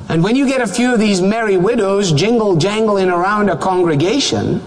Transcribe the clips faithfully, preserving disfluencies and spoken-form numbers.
And when you get a few of these merry widows jingle-jangling around a congregation,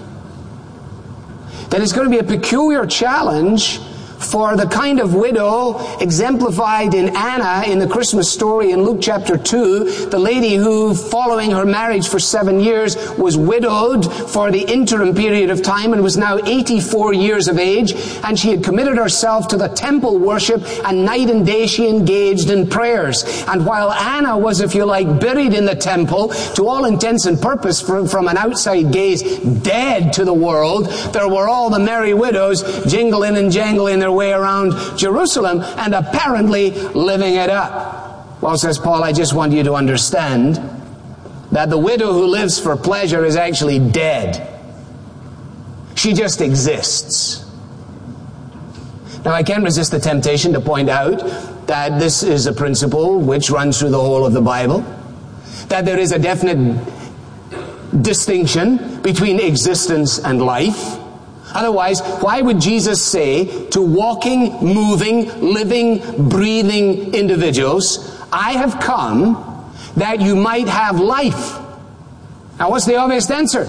then it's going to be a peculiar challenge for the kind of widow exemplified in Anna in the Christmas story in Luke chapter two, the lady who, following her marriage for seven years, was widowed for the interim period of time and was now eighty-four years of age, and she had committed herself to the temple worship, and night and day she engaged in prayers. And while Anna was, if you like, buried in the temple, to all intents and purpose from, from an outside gaze, dead to the world, there were all the merry widows jingling and jangling their way around Jerusalem and apparently living it up. Well, says Paul, I just want you to understand that the widow who lives for pleasure is actually dead. She just exists. Now, I can't resist the temptation to point out that this is a principle which runs through the whole of the Bible, that there is a definite distinction between existence and life. Otherwise, why would Jesus say to walking, moving, living, breathing individuals, I have come that you might have life? Now, what's the obvious answer?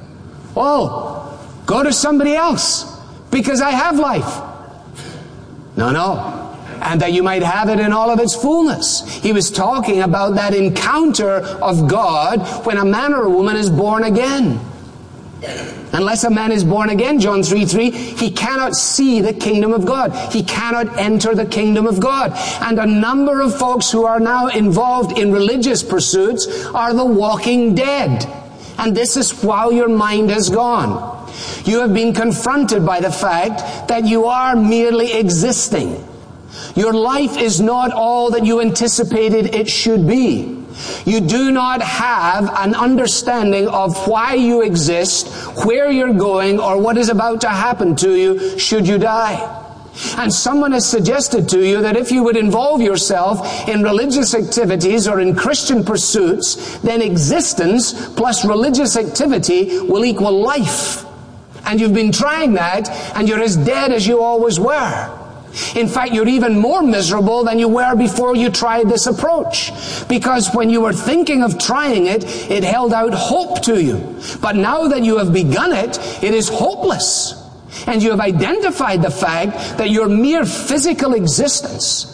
Oh, go to somebody else, because I have life. No, no. And that you might have it in all of its fullness. He was talking about that encounter of God when a man or a woman is born again. Unless a man is born again, John three three, he cannot see the kingdom of God. He cannot enter the kingdom of God. And a number of folks who are now involved in religious pursuits are the walking dead. And this is how your mind has gone. You have been confronted by the fact that you are merely existing. Your life is not all that you anticipated it should be. You do not have an understanding of why you exist, where you're going, or what is about to happen to you should you die. And someone has suggested to you that if you would involve yourself in religious activities or in Christian pursuits, then existence plus religious activity will equal life. And you've been trying that, and you're as dead as you always were. In fact, you're even more miserable than you were before you tried this approach. Because when you were thinking of trying it, it held out hope to you. But now that you have begun it, it is hopeless. And you have identified the fact that your mere physical existence,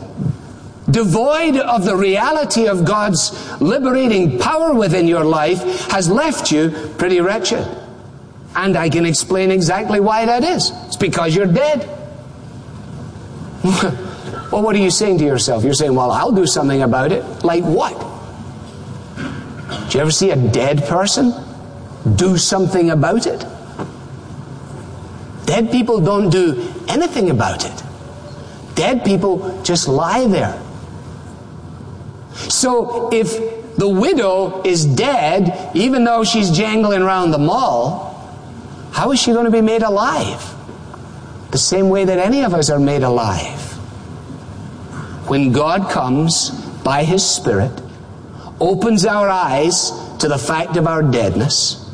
devoid of the reality of God's liberating power within your life, has left you pretty wretched. And I can explain exactly why that is. It's because you're dead. Well, what are you saying to yourself? You're saying, well, I'll do something about it. Like what? Do you ever see a dead person do something about it? Dead people don't do anything about it. Dead people just lie there. So if the widow is dead, even though she's jangling around the mall, how is she going to be made alive? The same way that any of us are made alive. When God comes by His Spirit, opens our eyes to the fact of our deadness,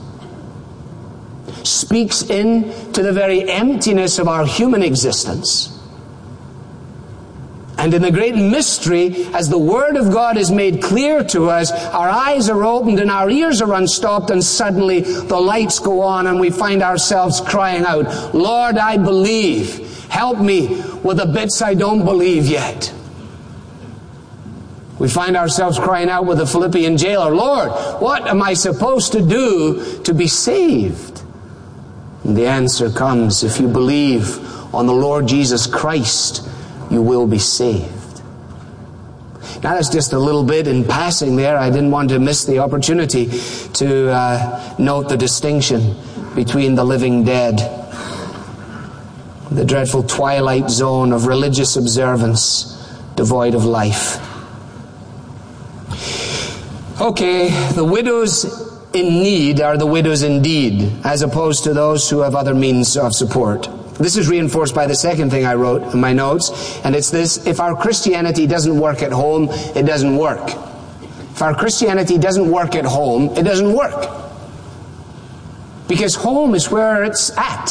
speaks in to the very emptiness of our human existence, and in the great mystery, as the Word of God is made clear to us, our eyes are opened and our ears are unstopped, and suddenly the lights go on and we find ourselves crying out, Lord, I believe. Help me with the bits I don't believe yet. We find ourselves crying out with the Philippian jailer, Lord, what am I supposed to do to be saved? And the answer comes, if you believe on the Lord Jesus Christ, you will be saved. Now that's just a little bit in passing there. I didn't want to miss the opportunity to uh, note the distinction between the living dead, the dreadful twilight zone of religious observance, devoid of life. Okay, the widows in need are the widows indeed, as opposed to those who have other means of support. This is reinforced by the second thing I wrote in my notes, and it's this: if our Christianity doesn't work at home, it doesn't work. If our Christianity doesn't work at home, it doesn't work. Because home is where it's at.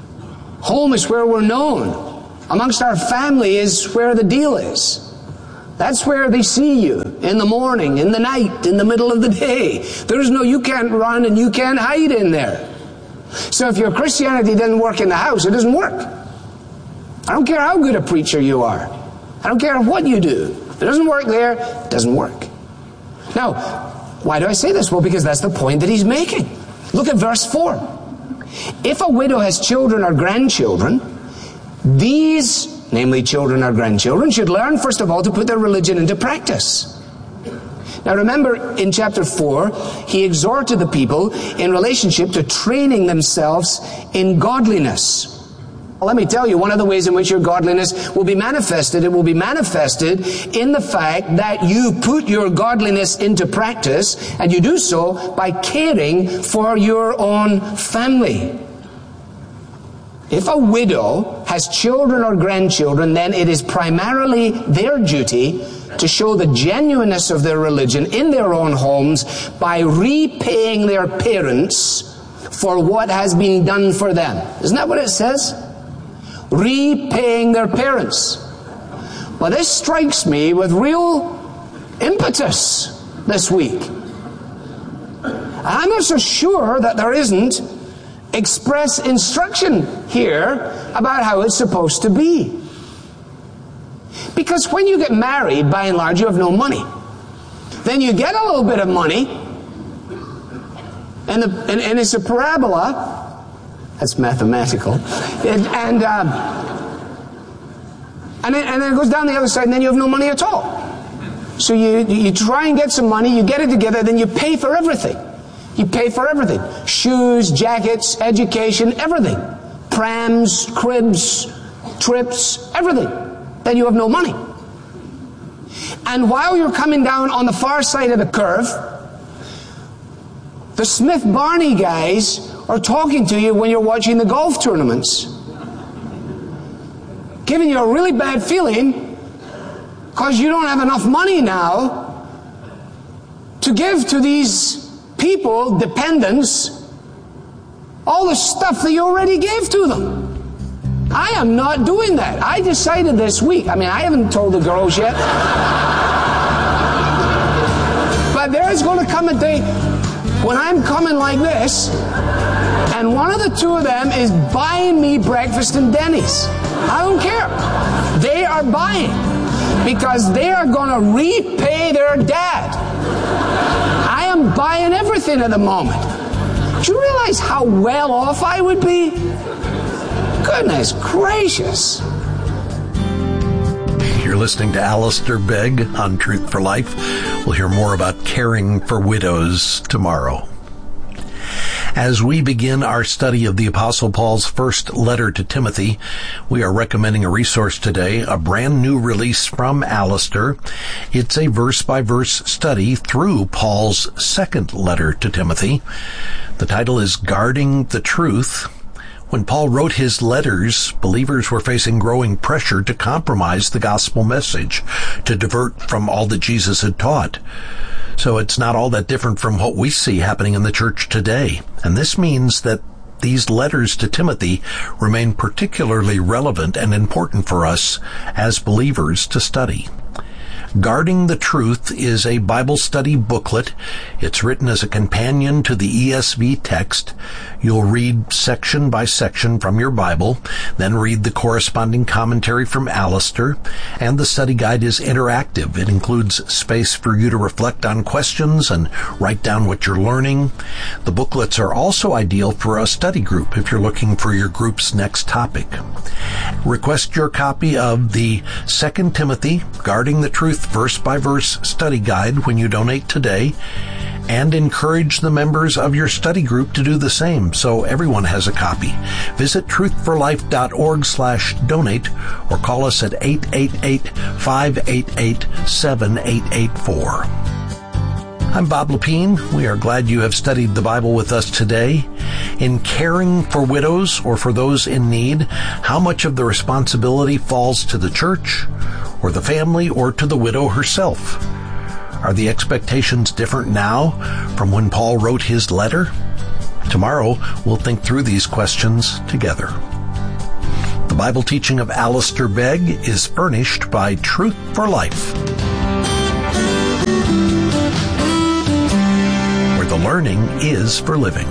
Home is where we're known. Amongst our family is where the deal is. That's where they see you, in the morning, in the night, in the middle of the day. There's no, you can't run and you can't hide in there. So if your Christianity doesn't work in the house, it doesn't work. I don't care how good a preacher you are. I don't care what you do. If it doesn't work there, it doesn't work. Now, why do I say this? Well, because that's the point that he's making. Look at verse four. If a widow has children or grandchildren, these, namely children or grandchildren, should learn first of all to put their religion into practice. Now remember, in chapter four, he exhorted the people in relationship to training themselves in godliness. Well, let me tell you, one of the ways in which your godliness will be manifested, it will be manifested in the fact that you put your godliness into practice, and you do so by caring for your own family. If a widow has children or grandchildren, then it is primarily their duty to show the genuineness of their religion in their own homes by repaying their parents for what has been done for them. Isn't that what it says? Repaying their parents. Well, this strikes me with real impetus this week. And I'm not so sure that there isn't express instruction here about how it's supposed to be. Because when you get married, by and large, you have no money. Then you get a little bit of money, and, the, and, and it's a parabola. That's mathematical. And, and, um, and, then, and then it goes down the other side, and then you have no money at all. So you, you try and get some money, you get it together, then you pay for everything. You pay for everything. Shoes, jackets, education, everything. Prams, cribs, trips, everything. Then you have no money. And while you're coming down on the far side of the curve, the Smith Barney guys are talking to you when you're watching the golf tournaments, giving you a really bad feeling because you don't have enough money now to give to these people, dependents, all the stuff that you already gave to them. I am not doing that. I decided this week, I mean, I haven't told the girls yet, but there is going to come a day when I'm coming like this, and one of the two of them is buying me breakfast in Denny's. I don't care. They are buying because they are going to repay their dad. I am buying everything at the moment. Do you realize how well off I would be? Goodness gracious. You're listening to Alistair Begg on Truth for Life. We'll hear more about caring for widows tomorrow. As we begin our study of the Apostle Paul's first letter to Timothy, we are recommending a resource today, a brand new release from Alistair. It's a verse-by-verse study through Paul's second letter to Timothy. The title is Guarding the Truth. When Paul wrote his letters, believers were facing growing pressure to compromise the gospel message, to divert from all that Jesus had taught. So it's not all that different from what we see happening in the church today. And this means that these letters to Timothy remain particularly relevant and important for us as believers to study. Guarding the Truth is a Bible study booklet. It's written as a companion to the E S V text. You'll read section by section from your Bible, then read the corresponding commentary from Alistair, and the study guide is interactive. It includes space for you to reflect on questions and write down what you're learning. The booklets are also ideal for a study group if you're looking for your group's next topic. Request your copy of the Second Timothy Guarding the Truth verse-by-verse study guide when you donate today, and encourage the members of your study group to do the same so everyone has a copy. Visit truthforlife.org slash donate or call us at eight eight eight, five eight eight, seven eight eight four. I'm Bob Lepine. We are glad you have studied the Bible with us today. In caring for widows or for those in need, how much of the responsibility falls to the church or the family or to the widow herself? Are the expectations different now from when Paul wrote his letter? Tomorrow, we'll think through these questions together. The The Bible teaching of Alistair Begg is furnished by Truth for Life, where the learning is for living.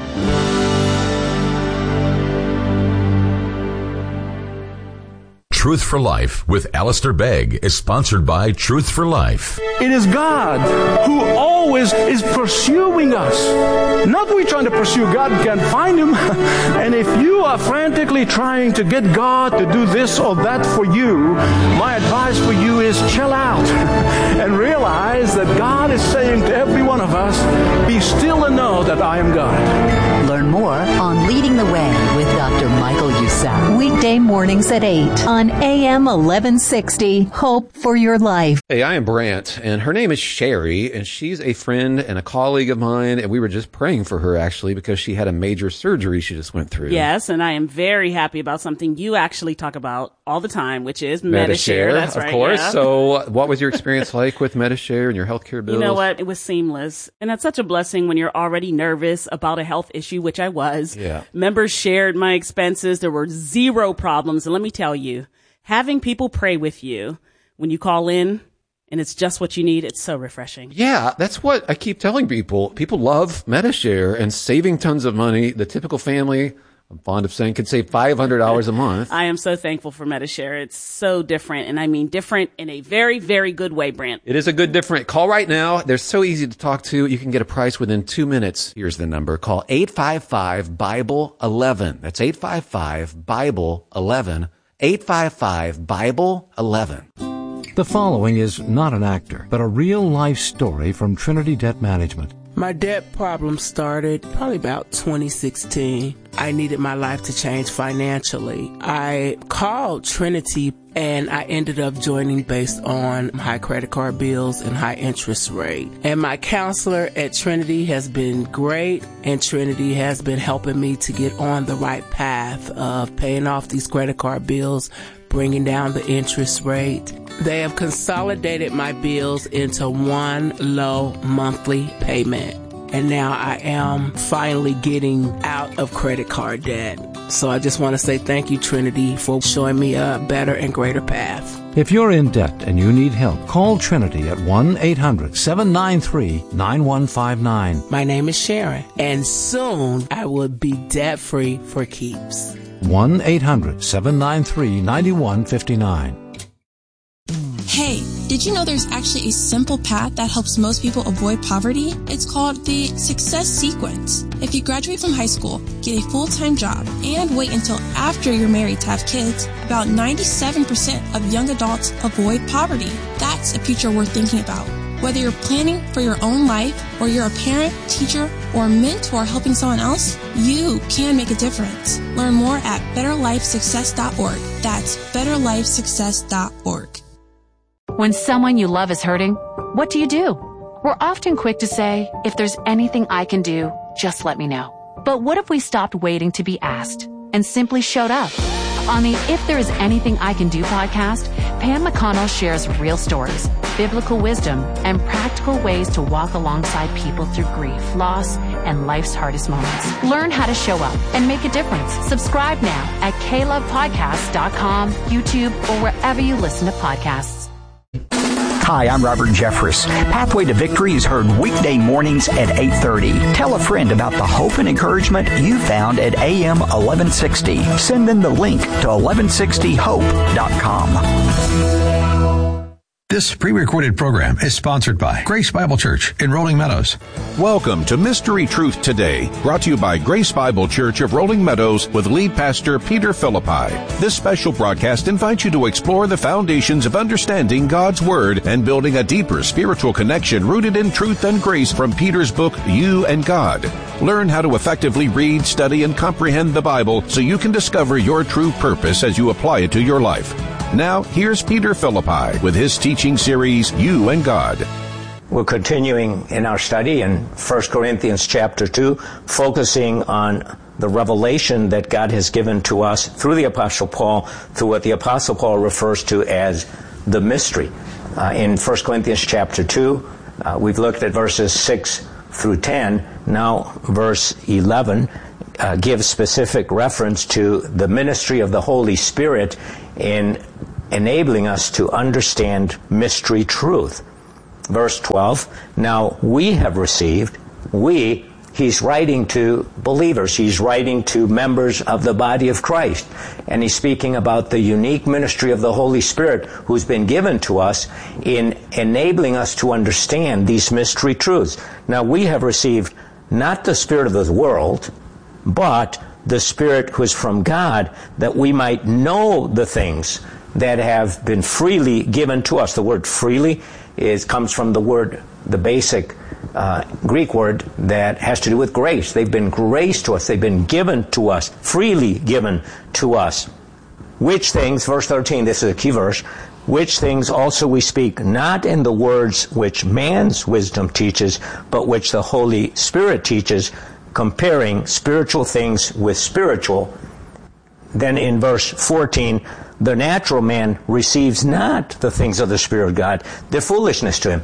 Truth for Life with Alistair Begg is sponsored by Truth for Life. It is God who always is pursuing us. Not we trying to pursue God and can't find Him. And if you are frantically trying to get God to do this or that for you, my advice for you is chill out and realize that God is saying to every one of us, be still and know that I am God. Learn more on Leading the Way with Doctor Michael Youssef. Weekday mornings at eight on A M eleven sixty. Hope for your life. Hey, I am Brant, and her name is Sherry, and she's a friend and a colleague of mine, and we were just praying for her, actually, because she had a major surgery she just went through. Yes, and I am very happy about something you actually talk about all the time, which is Medi-Share. Medi-Share, That's of right, course. yeah. So what was your experience like with Medi-Share and your healthcare bills? You know what? It was seamless. And that's such a blessing when you're already nervous about a health issue, which I was. Yeah. Members shared my expenses. There were zero problems. And let me tell you, having people pray with you when you call in and it's just what you need, it's so refreshing. Yeah, that's what I keep telling people. People love Medi-Share and saving tons of money. The typical family, I'm fond of saying, could save five hundred dollars a month. I am so thankful for Medi-Share. It's so different. And I mean different in a very, very good way, Brant. It is a good different. Call right now. They're so easy to talk to. You can get a price within two minutes. Here's the number. Call eight five five, Bible eleven. That's eight five five, Bible eleven. eight five five, Bible eleven. The following is not an actor, but a real-life story from Trinity Debt Management. My debt problem started probably about twenty sixteen. I needed my life to change financially. I called Trinity and I ended up joining based on high credit card bills and high interest rate. And my counselor at Trinity has been great, and Trinity has been helping me to get on the right path of paying off these credit card bills, bringing down the interest rate. They have consolidated my bills into one low monthly payment. And now I am finally getting out of credit card debt. So I just want to say thank you, Trinity, for showing me a better and greater path. If you're in debt and you need help, call Trinity at one eight hundred, seven nine three, nine one five nine. My name is Sharon, and soon I will be debt-free for keeps. one eight hundred, seven nine three, nine one five nine. Hey, did you know there's actually a simple path that helps most people avoid poverty? It's called the Success Sequence. If you graduate from high school, get a full-time job, and wait until after you're married to have kids, about ninety-seven percent of young adults avoid poverty. That's a future worth thinking about. Whether you're planning for your own life, or you're a parent, teacher, or mentor helping someone else, you can make a difference. Learn more at better life success dot org. That's better life success dot org. When someone you love is hurting, what do you do? We're often quick to say, if there's anything I can do, just let me know. But what if we stopped waiting to be asked and simply showed up? On the If There Is Anything I Can Do podcast, Pam McConnell shares real stories, biblical wisdom, and practical ways to walk alongside people through grief, loss, and life's hardest moments. Learn how to show up and make a difference. Subscribe now at k love podcast dot com, YouTube, or wherever you listen to podcasts. Hi, I'm Robert Jeffress. Pathway to Victory is heard weekday mornings at eight thirty. Tell a friend about the hope and encouragement you found at A M eleven sixty. Send them the link to eleven sixty hope dot com. This pre-recorded program is sponsored by Grace Bible Church in Rolling Meadows. Welcome to Mystery Truth Today, brought to you by Grace Bible Church of Rolling Meadows with lead pastor Peter Philippi. This special broadcast invites you to explore the foundations of understanding God's Word and building a deeper spiritual connection rooted in truth and grace from Peter's book, You and God. Learn how to effectively read, study, and comprehend the Bible so you can discover your true purpose as you apply it to your life. Now, here's Peter Philippi with his teaching series, You and God. We're continuing in our study in First Corinthians chapter two, focusing on the revelation that God has given to us through the Apostle Paul, through what the Apostle Paul refers to as the mystery. Uh, in First Corinthians chapter two, uh, we've looked at verses six through ten. Now, verse eleven uh, gives specific reference to the ministry of the Holy Spirit in enabling us to understand mystery truth. Verse twelve, now we have received, we, he's writing to believers, he's writing to members of the body of Christ, and he's speaking about the unique ministry of the Holy Spirit who's been given to us in enabling us to understand these mystery truths. Now we have received not the spirit of the world, but the Spirit who is from God, that we might know the things that have been freely given to us. The word freely is comes from the word, the basic uh, Greek word that has to do with grace. They've been graced to us. They've been given to us, freely given to us. Which things, verse thirteen, this is a key verse, which things also we speak, not in the words which man's wisdom teaches, but which the Holy Spirit teaches, comparing spiritual things with spiritual. Then in verse fourteen, the natural man receives not the things of the Spirit of God. They're foolishness to him.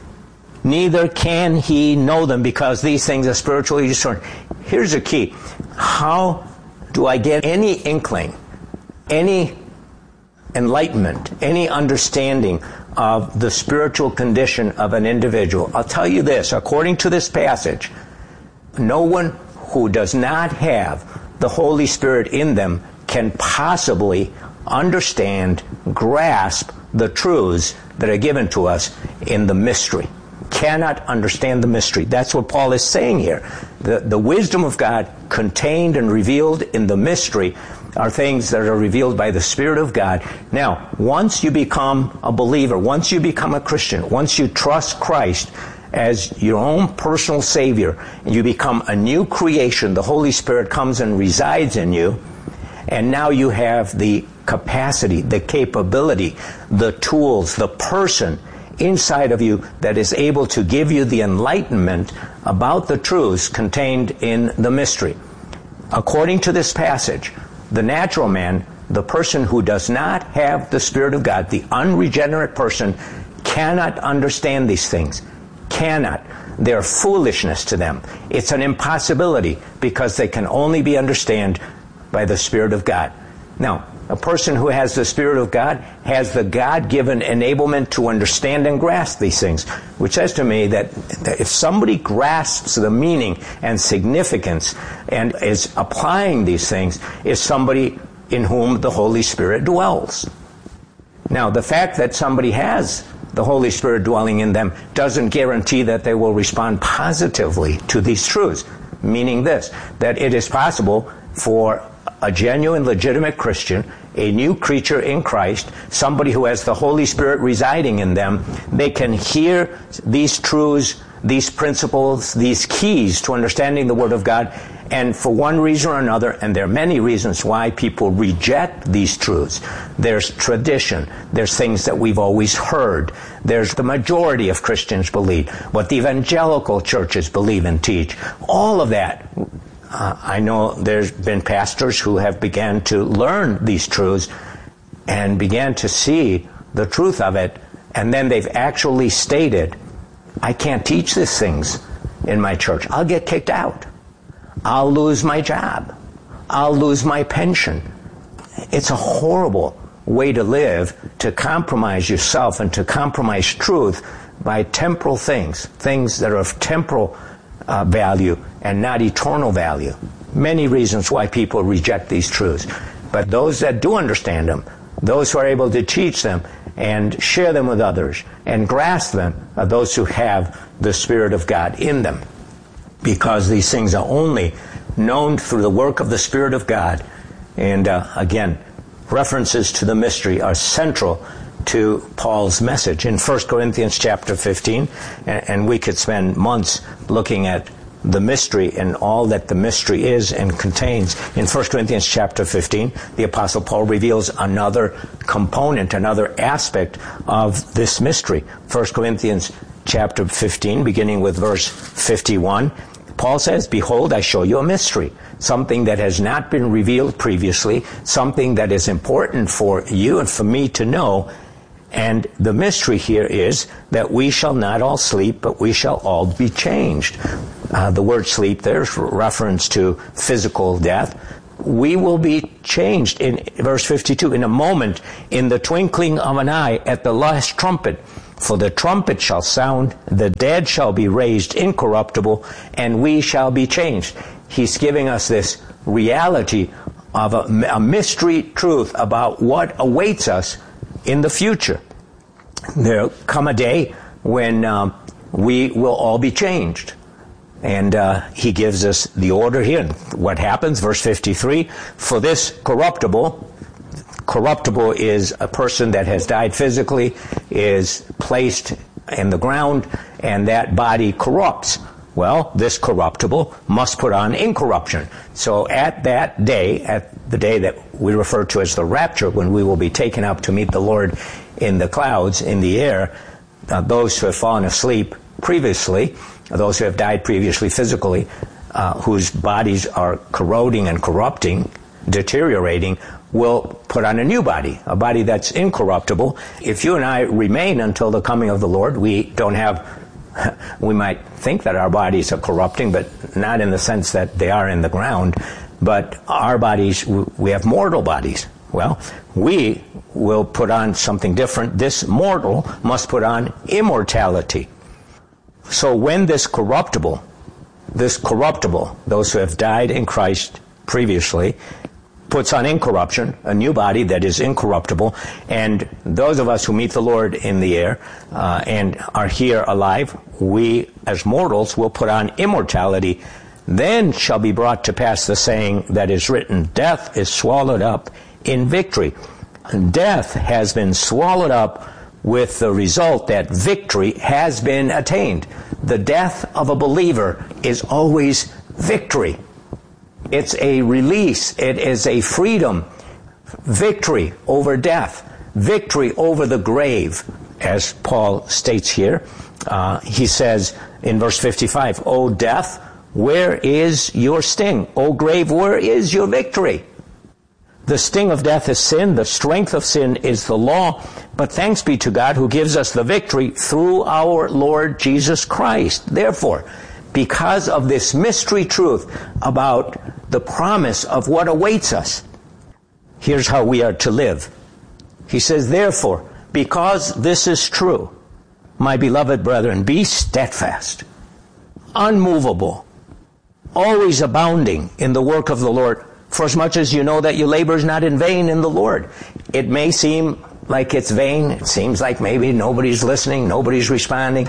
Neither can he know them, because these things are spiritually discerned. Here's a key. How do I get any inkling, any enlightenment, any understanding of the spiritual condition of an individual? I'll tell you this, according to this passage, no one who does not have the Holy Spirit in them can possibly understand, grasp the truths that are given to us in the mystery. Cannot understand the mystery. That's what Paul is saying here. The, the wisdom of God contained and revealed in the mystery are things that are revealed by the Spirit of God. Now, once you become a believer, once you become a Christian, once you trust Christ as your own personal Savior, and you become a new creation, the Holy Spirit comes and resides in you, and now you have the capacity, the capability, the tools, the person inside of you that is able to give you the enlightenment about the truths contained in the mystery. According to this passage, the natural man, the person who does not have the Spirit of God, the unregenerate person, cannot understand these things. Cannot. They're foolishness to them. It's an impossibility, because they can only be understood by the Spirit of God. Now, a person who has the Spirit of God has the God-given enablement to understand and grasp these things, which says to me that if somebody grasps the meaning and significance and is applying these things, is somebody in whom the Holy Spirit dwells. Now, the fact that somebody has the Holy Spirit dwelling in them doesn't guarantee that they will respond positively to these truths, meaning this, that it is possible for a genuine, legitimate Christian, a new creature in Christ, somebody who has the Holy Spirit residing in them, they can hear these truths, these principles, these keys to understanding the Word of God, and for one reason or another, and there are many reasons why people reject these truths. There's tradition. There's things that we've always heard. There's the majority of Christians believe, what the evangelical churches believe and teach. All of that. Uh, I know there's been pastors who have began to learn these truths and began to see the truth of it, and then they've actually stated, I can't teach these things in my church. I'll get kicked out. I'll lose my job. I'll lose my pension. It's a horrible way to live, to compromise yourself and to compromise truth by temporal things, things that are of temporal uh, value and not eternal value. Many reasons why people reject these truths. But those that do understand them, those who are able to teach them and share them with others and grasp them, are those who have the Spirit of God in them. Because these things are only known through the work of the Spirit of God. And uh, again, references to the mystery are central to Paul's message in First Corinthians chapter fifteen, and, and we could spend months looking at the mystery and all that the mystery is and contains. In First Corinthians chapter fifteen, the Apostle Paul reveals another component, another aspect of this mystery. First Corinthians chapter fifteen, beginning with verse fifty-one, Paul says, Behold, I show you a mystery, something that has not been revealed previously, something that is important for you and for me to know. And the mystery here is that we shall not all sleep, but we shall all be changed. uh, the word sleep, there's reference to physical death. We will be changed in verse fifty-two, in a moment, in the twinkling of an eye, at the last trumpet. For the trumpet shall sound, the dead shall be raised incorruptible, and we shall be changed. He's giving us this reality of a, a mystery truth about what awaits us in the future. There'll come a day when um, we will all be changed. And uh, he gives us the order here. And what happens? Verse fifty-three, for this corruptible, corruptible is a person that has died physically, is placed in the ground, and that body corrupts. Well, this corruptible must put on incorruption. So at that day, at the day that we refer to as the rapture, when we will be taken up to meet the Lord in the clouds, in the air, uh, those who have fallen asleep previously, those who have died previously physically, uh, whose bodies are corroding and corrupting, deteriorating, will put on a new body, a body that's incorruptible. If you and I remain until the coming of the Lord, we don't have, we might think that our bodies are corrupting, but not in the sense that they are in the ground. But our bodies, we have mortal bodies. Well, we will put on something different. This mortal must put on immortality. So when this corruptible, this corruptible, those who have died in Christ previously, puts on incorruption, a new body that is incorruptible, and those of us who meet the Lord in the air uh, and are here alive, we as mortals will put on immortality. Then shall be brought to pass the saying that is written, death is swallowed up in victory. Death has been swallowed up with the result that victory has been attained. The death of a believer is always victory. It's a release. It is a freedom. Victory over death. Victory over the grave, as Paul states here. Uh, he says in verse fifty-five, O death, where is your sting? O grave, where is your victory? The sting of death is sin. The strength of sin is the law. But thanks be to God who gives us the victory through our Lord Jesus Christ. Therefore, because of this mystery truth about the promise of what awaits us, here's how we are to live. He says, therefore, because this is true, my beloved brethren, be steadfast, unmovable, always abounding in the work of the Lord, for as much as you know that your labor is not in vain in the Lord. It may seem like it's vain. It seems like maybe nobody's listening, nobody's responding.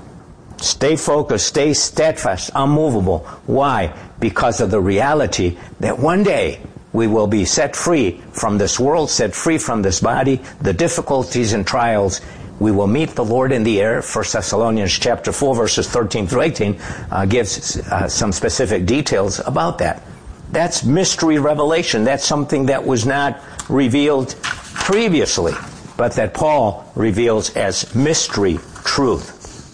Stay focused, stay steadfast, unmovable. Why? Because of the reality that one day we will be set free from this world, set free from this body, the difficulties and trials. We will meet the Lord in the air. First Thessalonians chapter four, verses thirteen through eighteen uh, gives uh, some specific details about that. That's mystery revelation. That's something that was not revealed previously, but that Paul reveals as mystery truth.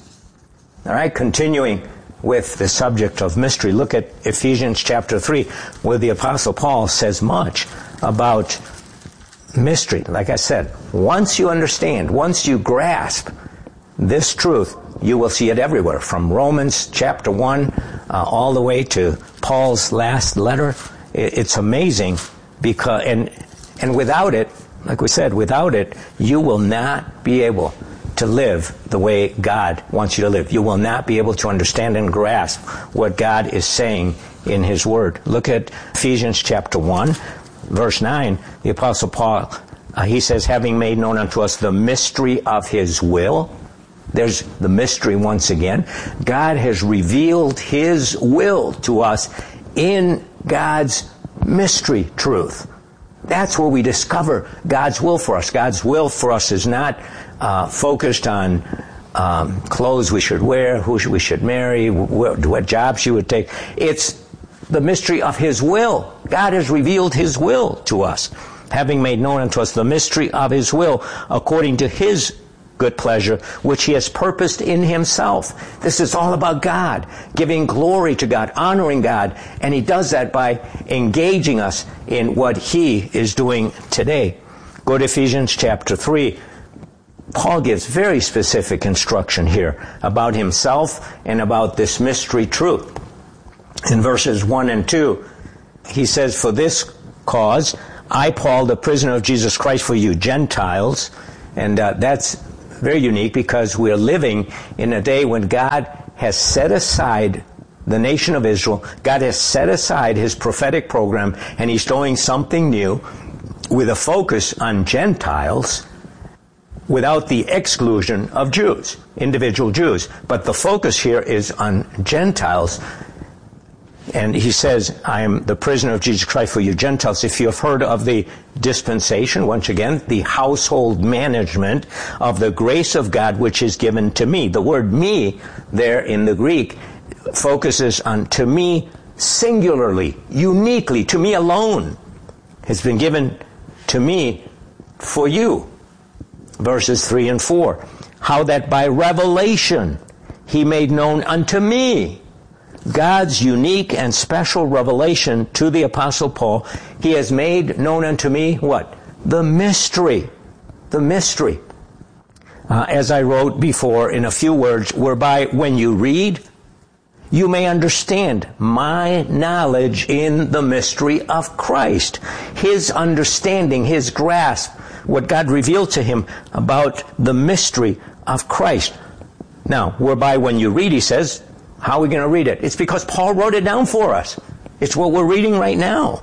All right, continuing with the subject of mystery, look at Ephesians chapter three, where the Apostle Paul says much about mystery. Like I said, once you understand, once you grasp this truth, you will see it everywhere, from Romans chapter one uh, all the way to Paul's last letter. It's amazing, because and and without it, like we said, without it, you will not be able to live the way God wants you to live. You will not be able to understand and grasp what God is saying in His Word. Look at Ephesians chapter one, verse nine. The Apostle Paul, uh, he says, having made known unto us the mystery of His will. There's the mystery once again. God has revealed His will to us in God's mystery truth. That's where we discover God's will for us. God's will for us is not uh, focused on um, clothes we should wear, who we should marry, wh- what jobs you would take. It's the mystery of His will. God has revealed His will to us, having made known unto us the mystery of His will, according to His good pleasure, which He has purposed in Himself. This is all about God, giving glory to God, honoring God, and He does that by engaging us in what He is doing today. Go to Ephesians chapter three. Paul gives very specific instruction here about himself and about this mystery truth. in verses one and two, he says, "For this cause, I, Paul, the prisoner of Jesus Christ for you Gentiles," and uh, that's very unique because we're living in a day when God has set aside the nation of Israel. God has set aside his prophetic program, and he's doing something new with a focus on Gentiles without the exclusion of Jews, individual Jews. But the focus here is on Gentiles. And he says, "I am the prisoner of Jesus Christ for you Gentiles." If you have heard of the dispensation, once again, the household management of the grace of God which is given to me. The word "me" there in the Greek focuses on to me singularly, uniquely, to me alone. It's been given to me for you. Verses three and four. "How that by revelation he made known unto me," God's unique and special revelation to the Apostle Paul. He has made known unto me what? The mystery. The mystery. Uh, as I wrote before in a few words, whereby when you read, you may understand my knowledge in the mystery of Christ. His understanding, his grasp, what God revealed to him about the mystery of Christ. Now, whereby when you read, he says, how are we going to read it? It's because Paul wrote it down for us. It's what we're reading right now.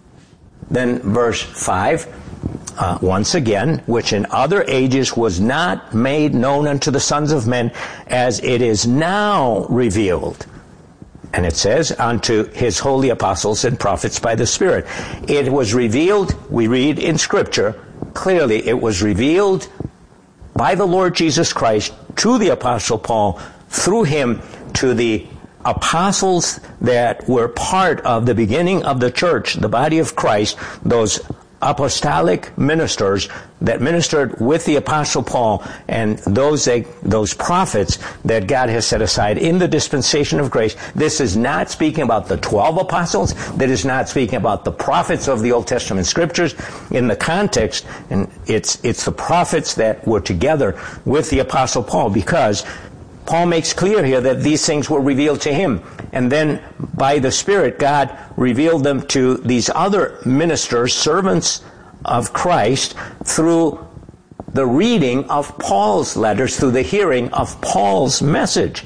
Then verse five, uh, once again, which in other ages was not made known unto the sons of men, as it is now revealed. And it says, unto his holy apostles and prophets by the Spirit. It was revealed, we read in Scripture, clearly it was revealed by the Lord Jesus Christ to the Apostle Paul, through him to the apostles that were part of the beginning of the church, the body of Christ, those apostolic ministers that ministered with the Apostle Paul, and those that, those prophets that God has set aside in the dispensation of grace. This is not speaking about the twelve apostles. That is not speaking about the prophets of the Old Testament scriptures. In the context, and it's it's the prophets that were together with the Apostle Paul, because Paul makes clear here that these things were revealed to him. And then by the Spirit, God revealed them to these other ministers, servants of Christ, through the reading of Paul's letters, through the hearing of Paul's message.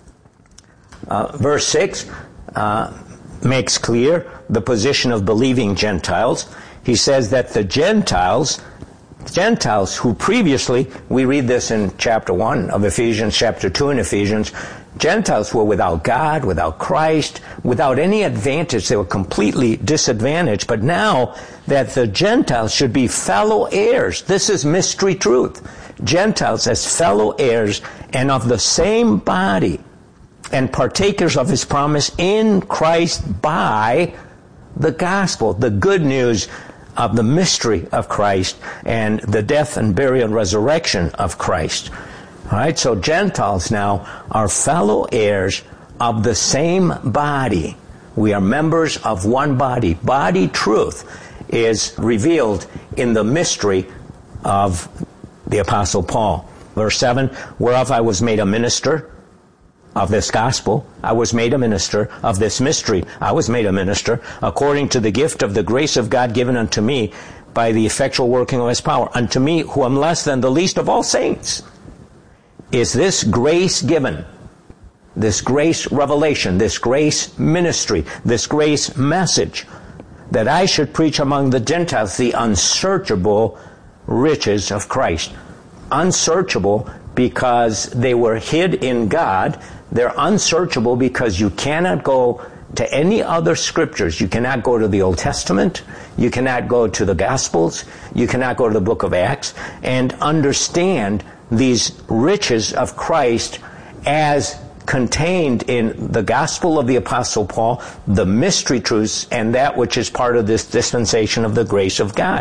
Uh, verse six uh, makes clear the position of believing Gentiles. He says that the Gentiles Gentiles who previously, we read this in chapter one of Ephesians, chapter two in Ephesians, Gentiles were without God, without Christ, without any advantage. They were completely disadvantaged. But now that the Gentiles should be fellow heirs, this is mystery truth. Gentiles as fellow heirs and of the same body and partakers of his promise in Christ by the gospel, the good news of the mystery of Christ and the death and burial and resurrection of Christ. All right, so Gentiles now are fellow heirs of the same body. We are members of one body. Body truth is revealed in the mystery of the Apostle Paul. Verse seven, whereof I was made a minister of this gospel. I was made a minister of this mystery. I was made a minister according to the gift of the grace of God given unto me by the effectual working of his power. Unto me, who am less than the least of all saints, is this grace given, this grace revelation, this grace ministry, this grace message, that I should preach among the Gentiles the unsearchable riches of Christ. Unsearchable because they were hid in God. They're unsearchable because you cannot go to any other scriptures. You cannot go to the Old Testament. You cannot go to the Gospels. You cannot go to the book of Acts and understand these riches of Christ as contained in the gospel of the Apostle Paul, the mystery truths, and that which is part of this dispensation of the grace of God.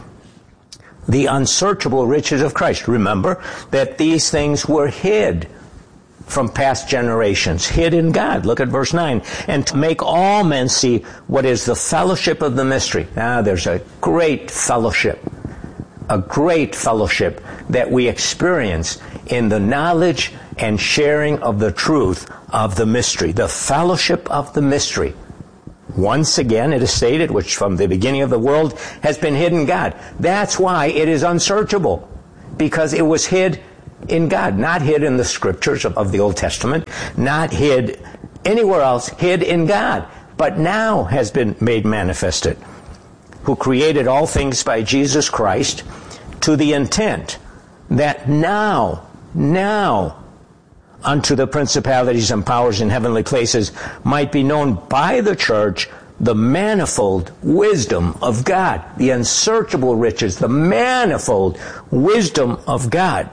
The unsearchable riches of Christ. Remember that these things were hid from past generations, hid in God. Look at verse nine. And to make all men see what is the fellowship of the mystery. Now, there's a great fellowship, a great fellowship that we experience in the knowledge and sharing of the truth of the mystery, the fellowship of the mystery. Once again, it is stated, which from the beginning of the world has been hidden in God. That's why it is unsearchable, because it was hid in God, not hid in the scriptures of, of the Old Testament, not hid anywhere else, hid in God, but now has been made manifested, who created all things by Jesus Christ, to the intent that now, now, unto the principalities and powers in heavenly places might be known by the church the manifold wisdom of God, the unsearchable riches, the manifold wisdom of God,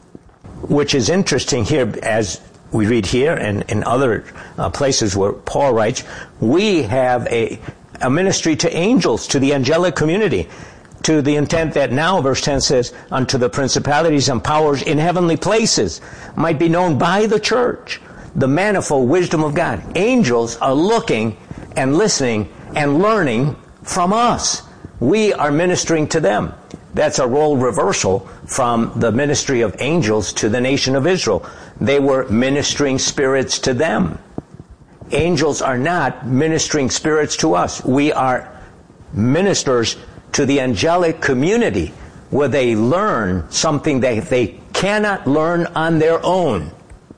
which is interesting here as we read here and in other uh, places where Paul writes, we have a, a ministry to angels, to the angelic community, to the intent that now, verse ten says, unto the principalities and powers in heavenly places might be known by the church the manifold wisdom of God. Angels are looking and listening and learning from us. We are ministering to them. That's a role reversal from the ministry of angels to the nation of Israel. They were ministering spirits to them. Angels are not ministering spirits to us. We are ministers to the angelic community, where they learn something that they cannot learn on their own.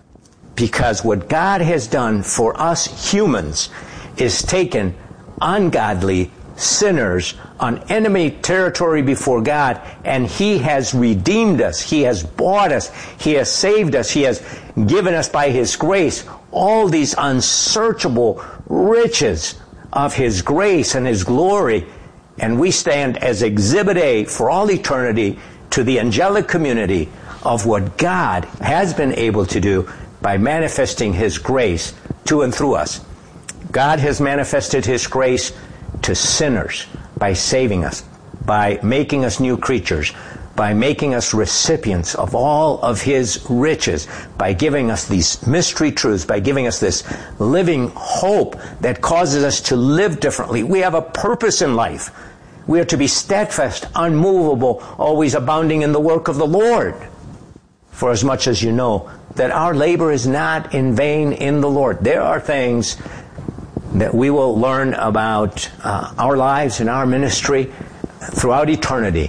Because what God has done for us humans is taken ungodly sinners on enemy territory before God, and He has redeemed us. He has bought us. He has saved us. He has given us by His grace all these unsearchable riches of His grace and His glory. And we stand as Exhibit A for all eternity to the angelic community of what God has been able to do by manifesting His grace to and through us. God has manifested His grace to sinners by saving us, by making us new creatures, by making us recipients of all of His riches, by giving us these mystery truths, by giving us this living hope that causes us to live differently. We have a purpose in life. We are to be steadfast, unmovable, always abounding in the work of the Lord. For as much as you know that our labor is not in vain in the Lord. There are things that we will learn about uh, our lives and our ministry throughout eternity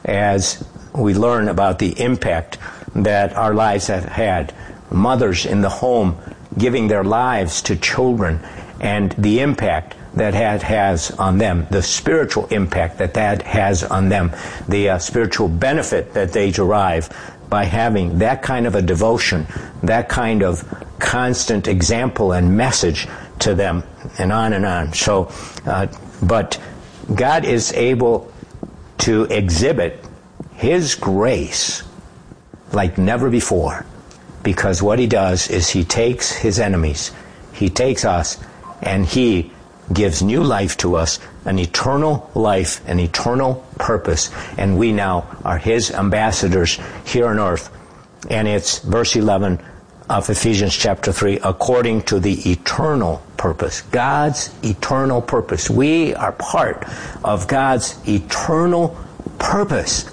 as we learn about the impact that our lives have had. Mothers in the home giving their lives to children, and the impact that that has on them, the spiritual impact that that has on them, the uh, spiritual benefit that they derive by having that kind of a devotion, that kind of constant example and message to them, and on and on. So, uh, but God is able to exhibit His grace like never before, because what He does is He takes His enemies, He takes us, and He gives new life to us, an eternal life, an eternal purpose, and we now are His ambassadors here on earth. And it's verse eleven of Ephesians chapter three, according to the eternal purpose, God's eternal purpose. We are part of God's eternal purpose,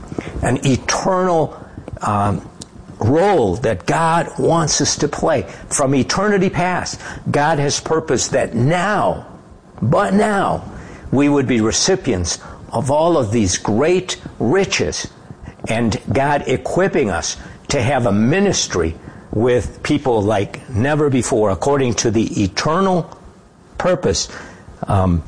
an eternal um, role that God wants us to play. From eternity past, God has purposed that now, but now, we would be recipients of all of these great riches, and God equipping us to have a ministry with people like never before, according to the eternal purpose um,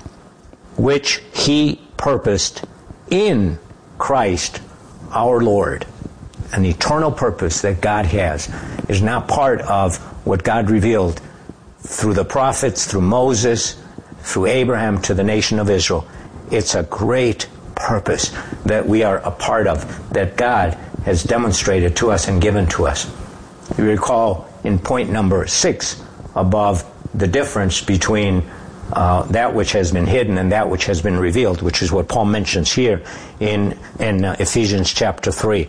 which He purposed in Christ our Lord. An eternal purpose that God has is not part of what God revealed through the prophets, through Moses, through Abraham to the nation of Israel. It's a great purpose that we are a part of, that God has demonstrated to us and given to us. You recall in point number six above the difference between uh, that which has been hidden and that which has been revealed, which is what Paul mentions here in, in uh, Ephesians chapter three.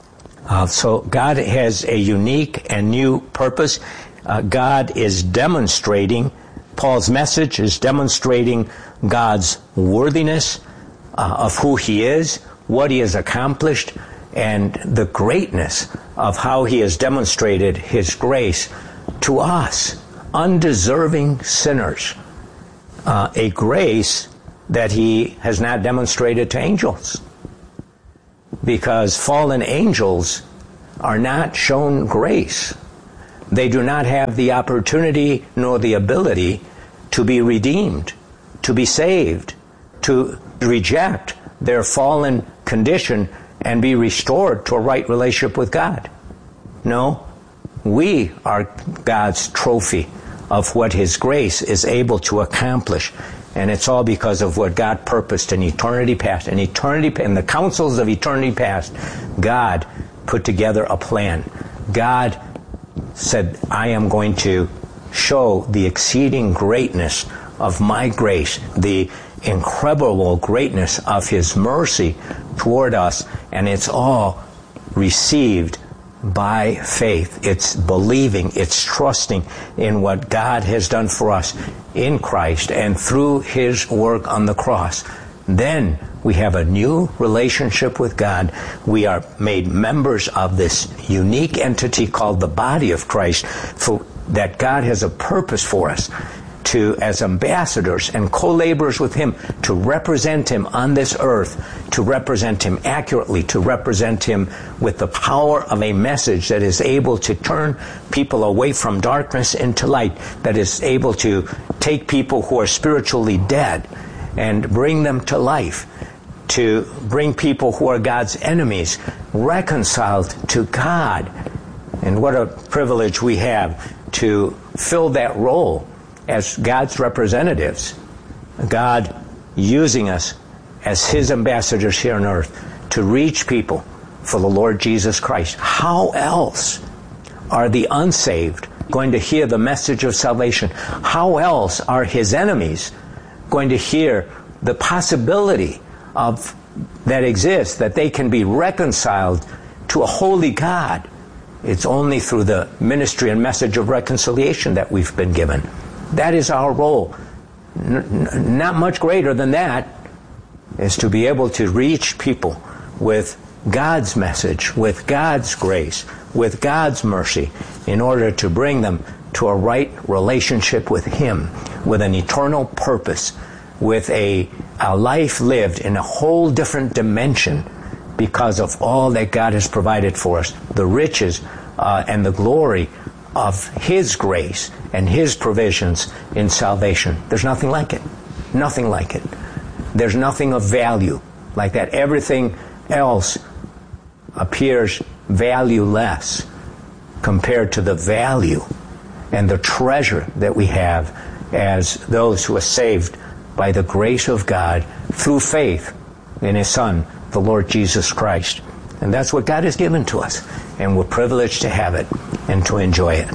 Uh, so God has a unique and new purpose. Uh, God is demonstrating, Paul's message is demonstrating God's worthiness uh, of who He is, what He has accomplished, and the greatness of how he has demonstrated his grace to us, undeserving sinners. Uh, a grace that he has not demonstrated to angels. Because fallen angels are not shown grace. They do not have the opportunity nor the ability to be redeemed, to be saved, to reject their fallen condition and be restored to a right relationship with God. No, we are God's trophy of what his grace is able to accomplish. And it's all because of what God purposed in eternity past. In eternity, in the councils of eternity past, God put together a plan. God said, I am going to show the exceeding greatness of my grace, the incredible greatness of his mercy toward us, and it's all received by faith. It's believing, it's trusting in what God has done for us in Christ and through his work on the cross. Then we have a new relationship with God. We are made members of this unique entity called the body of Christ, for that God has a purpose for us to, as ambassadors and co-laborers with him, to represent him on this earth, to represent him accurately, to represent him with the power of a message that is able to turn people away from darkness into light, that is able to take people who are spiritually dead and bring them to life, to bring people who are God's enemies reconciled to God. And what a privilege we have to fill that role as God's representatives, God using us as his ambassadors here on earth to reach people for the Lord Jesus Christ. How else are the unsaved going to hear the message of salvation? How else are his enemies going to hear the possibility of that exists, that they can be reconciled to a holy God? It's only through the ministry and message of reconciliation that we've been given. That is our role. N- n- not much greater than that is to be able to reach people with God's message, with God's grace, with God's mercy, in order to bring them to a right relationship with him, with an eternal purpose, with a, a life lived in a whole different dimension because of all that God has provided for us, the riches uh, and the glory of his grace and his provisions in salvation. There's nothing like it. Nothing like it. There's nothing of value like that. Everything else appears valueless compared to the value and the treasure that we have as those who are saved by the grace of God through faith in his Son, the Lord Jesus Christ. And that's what God has given to us. And we're privileged to have it and to enjoy it.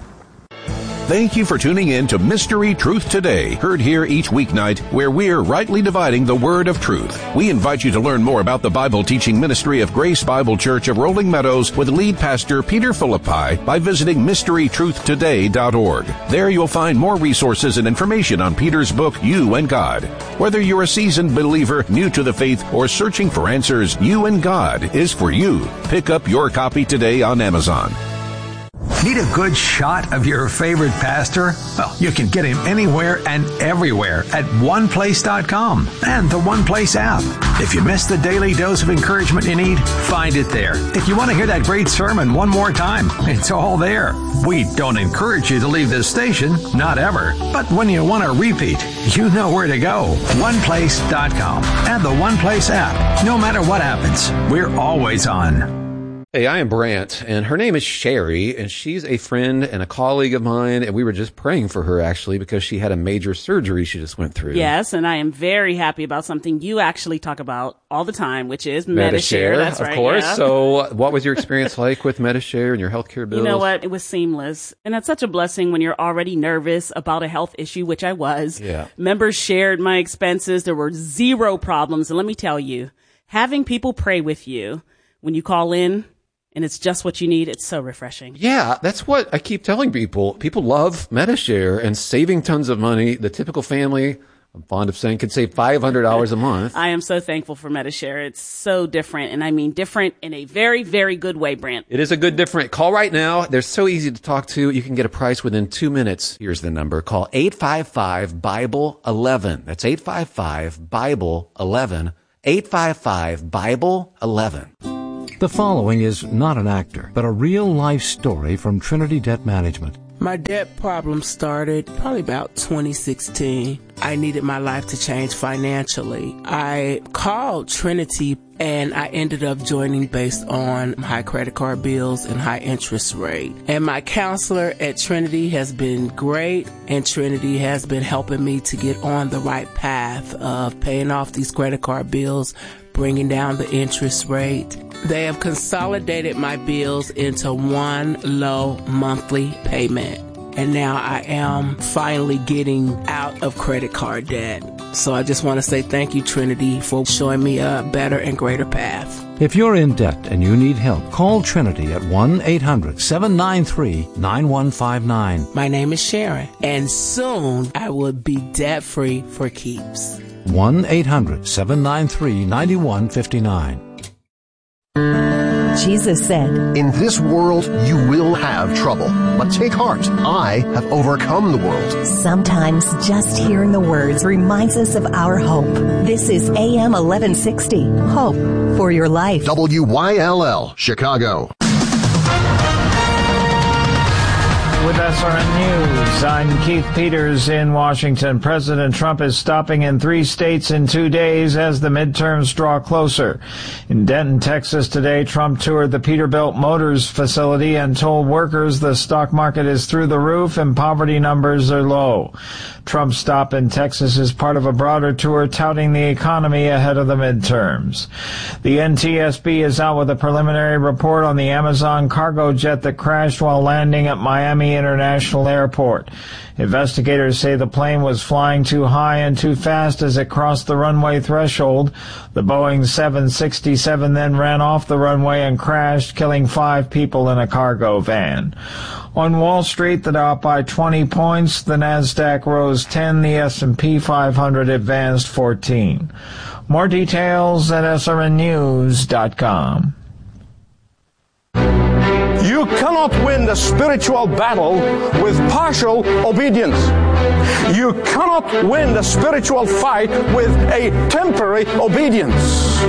Thank you for tuning in to Mystery Truth Today, heard here each weeknight, where we're rightly dividing the word of truth. We invite you to learn more about the Bible teaching ministry of Grace Bible Church of Rolling Meadows with lead pastor Peter Philippi by visiting mystery truth today dot org. There you'll find more resources and information on Peter's book, You and God. Whether you're a seasoned believer, new to the faith, or searching for answers, You and God is for you. Pick up your copy today on Amazon. Need a good shot of your favorite pastor? Well, you can get him anywhere and everywhere at one place dot com and the One Place app. If you missed the daily dose of encouragement you need, find it there. If you want to hear that great sermon one more time, it's all there. We don't encourage you to leave this station, not ever. But when you want to repeat, you know where to go. one place dot com and the One Place app. No matter what happens, we're always on. Hey, I am Brant, and her name is Sherry, and she's a friend and a colleague of mine, and we were just praying for her, actually, because she had a major surgery she just went through. Yes, and I am very happy about something you actually talk about all the time, which is Medi-Share. That's of right, course. yeah. So what was your experience like with Medi-Share and your healthcare bills? You know what? It was seamless. And that's such a blessing when you're already nervous about a health issue, which I was. Yeah. Members shared my expenses. There were zero problems. And let me tell you, having people pray with you when you call in, and it's just what you need, it's so refreshing. Yeah, that's what I keep telling people. People love Medi-Share and saving tons of money. The typical family, I'm fond of saying could save five hundred dollars a month. I am so thankful for Medi-Share. It's so different, and I mean different in a very, very good way, Brent. It is a good different. Call right now. They're so easy to talk to. You can get a price within two minutes. Here's the number. Call eight five five, Bible eleven. That's eight five five, Bible eleven. eight five five, Bible eleven. The following is not an actor, but a real-life story from Trinity Debt Management. My debt problem started probably about twenty sixteen. I needed my life to change financially. I called Trinity and I ended up joining based on high credit card bills and high interest rate. And my counselor at Trinity has been great, and Trinity has been helping me to get on the right path of paying off these credit card bills, bringing down the interest rate. They have consolidated my bills into one low monthly payment. And now I am finally getting out of credit card debt. So I just want to say thank you, Trinity, for showing me a better and greater path. If you're in debt and you need help, call Trinity at one eight hundred, seven nine three, nine one five nine. My name is Sharon, and soon I will be debt-free for keeps. one eight hundred, seven nine three, nine one five nine. Jesus said, "In this world you will have trouble, but take heart. I have overcome the world." Sometimes just hearing the words reminds us of our hope. This is A M eleven sixty, Hope for Your Life. W Y L L, Chicago. With S R N News, I'm Keith Peters in Washington. President Trump is stopping in three states in two days as the midterms draw closer. In Denton, Texas today, Trump toured the Peterbilt Motors facility and told workers the stock market is through the roof and poverty numbers are low. Trump's stop in Texas is part of a broader tour touting the economy ahead of the midterms. The N T S B is out with a preliminary report on the Amazon cargo jet that crashed while landing at Miami International Airport. Investigators say the plane was flying too high and too fast as it crossed the runway threshold. The Boeing seven sixty-seven then ran off the runway and crashed, killing five people in a cargo van. On Wall Street, the Dow up by twenty points, the Nasdaq rose ten, the S and P five hundred advanced fourteen. More details at S R N news dot com. You cannot win the spiritual battle with partial obedience. You cannot win the spiritual fight with a temporary obedience.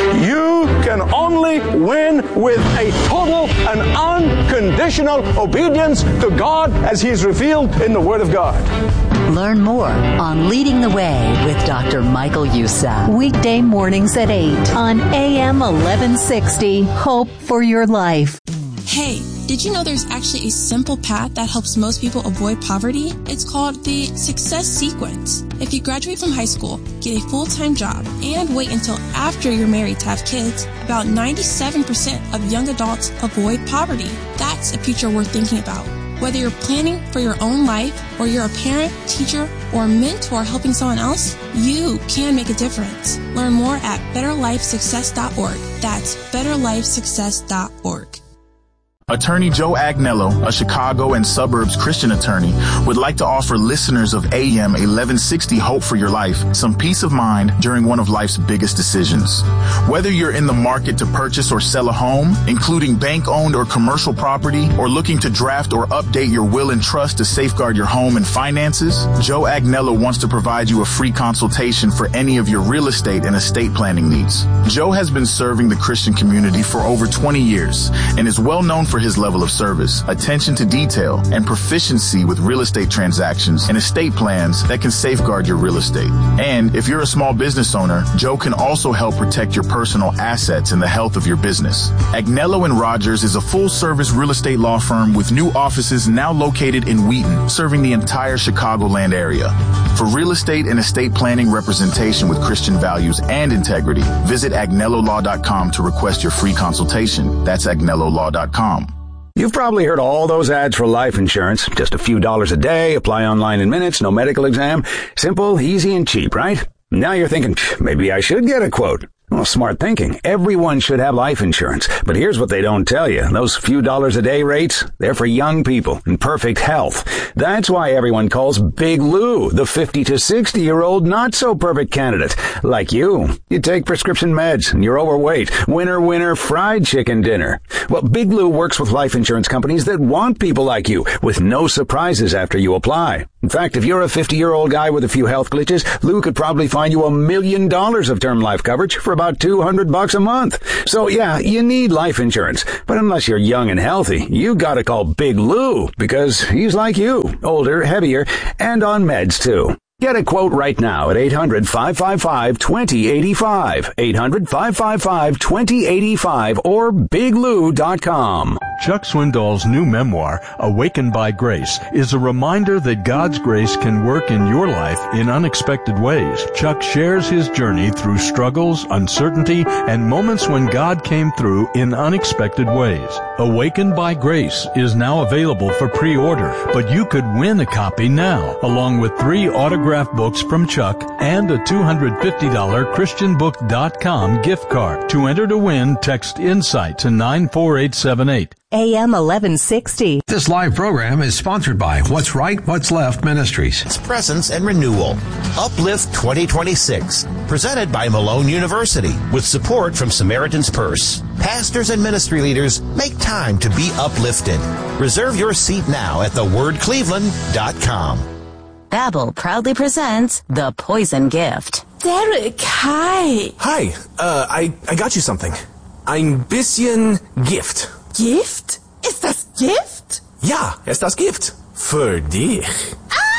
You can only win with a total and unconditional obedience to God as He is revealed in the Word of God. Learn more on Leading the Way with Doctor Michael Youssef. Weekday mornings at eight on A M eleven sixty, Hope for Your Life. Hey, did you know there's actually a simple path that helps most people avoid poverty? It's called the Success Sequence. If you graduate from high school, get a full-time job, and wait until after you're married to have kids, about ninety-seven percent of young adults avoid poverty. That's a future worth thinking about. Whether you're planning for your own life, or you're a parent, teacher, or mentor helping someone else, you can make a difference. Learn more at better life success dot org. That's better life success dot org. Attorney Joe Agnello, a Chicago and suburbs Christian attorney, would like to offer listeners of A M eleven sixty Hope for Your Life some peace of mind during one of life's biggest decisions. Whether you're in the market to purchase or sell a home, including bank-owned or commercial property, or looking to draft or update your will and trust to safeguard your home and finances, Joe Agnello wants to provide you a free consultation for any of your real estate and estate planning needs. Joe has been serving the Christian community for over twenty years and is well known for for his level of service, attention to detail, and proficiency with real estate transactions and estate plans that can safeguard your real estate. And if you're a small business owner, Joe can also help protect your personal assets and the health of your business. Agnello and Rogers is a full-service real estate law firm with new offices now located in Wheaton, serving the entire Chicagoland area. For real estate and estate planning representation with Christian values and integrity, visit agnello law dot com to request your free consultation. That's agnello law dot com. You've probably heard all those ads for life insurance. Just a few dollars a day, apply online in minutes, no medical exam. Simple, easy, and cheap, right? Now you're thinking, maybe I should get a quote. Well, smart thinking. Everyone should have life insurance. But here's what they don't tell you. Those few dollars a day rates, they're for young people in perfect health. That's why everyone calls Big Lou the fifty to sixty year old not so perfect candidate. Like you. You take prescription meds and you're overweight. Winner, winner, fried chicken dinner. Well, Big Lou works with life insurance companies that want people like you with no surprises after you apply. In fact, if you're a fifty year old guy with a few health glitches, Lou could probably find you a million dollars of term life coverage for about two hundred bucks a month. So yeah, you need life insurance. But unless you're young and healthy, you gotta call Big Lou because he's like you, older, heavier, and on meds too. Get a quote right now at eight hundred, five five five, two zero eight five, eight hundred, five five five, two zero eight five, or big lou dot com. Chuck Swindoll's new memoir, Awakened by Grace, is a reminder that God's grace can work in your life in unexpected ways. Chuck shares his journey through struggles, uncertainty, and moments when God came through in unexpected ways. Awakened by Grace is now available for pre-order, but you could win a copy now, along with three autographed books from Chuck and a two hundred fifty dollars christian book dot com gift card. To enter to win, text INSIGHT to nine four eight seven eight. A M eleven sixty. This live program is sponsored by What's Right, What's Left Ministries. It's Presence and Renewal. Uplift twenty twenty-six. Presented by Malone University with support from Samaritan's Purse. Pastors and ministry leaders, make time to be uplifted. Reserve your seat now at the word cleveland dot com. Babbel proudly presents The Poison Gift. Derek, hi. Hi, uh, I, I got you something. Ein bisschen Gift. Gift? Ist das Gift? Ja, ist das Gift. Für dich.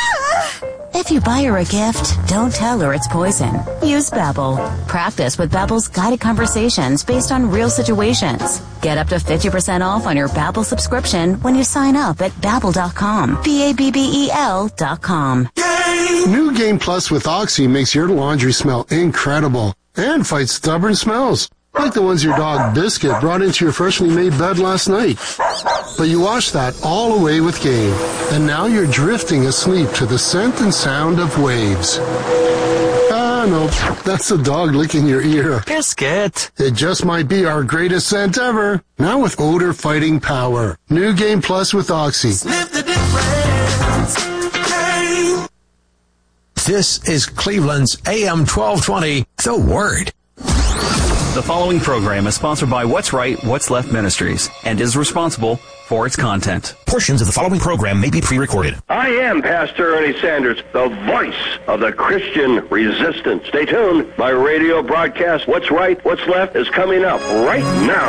If you buy her a gift, don't tell her it's poison. Use Babbel. Practice with Babbel's guided conversations based on real situations. Get up to fifty percent off on your Babbel subscription when you sign up at babbel dot com. B A B B E L dot com. New Game Plus with Oxy makes your laundry smell incredible and fights stubborn smells, like the ones your dog Biscuit brought into your freshly made bed last night. But you washed that all away with Game, and now you're drifting asleep to the scent and sound of waves. Ah, no, that's the dog licking your ear. Biscuit. It just might be our greatest scent ever. Now with odor-fighting power. New Game Plus with Oxy. Live the difference. Game. This is Cleveland's A M twelve twenty, The Word. The following program is sponsored by What's Right, What's Left Ministries and is responsible for its content. Portions of the following program may be pre-recorded. I am Pastor Ernie Sanders, the voice of the Christian resistance. Stay tuned. My radio broadcast, What's Right, What's Left, is coming up right now.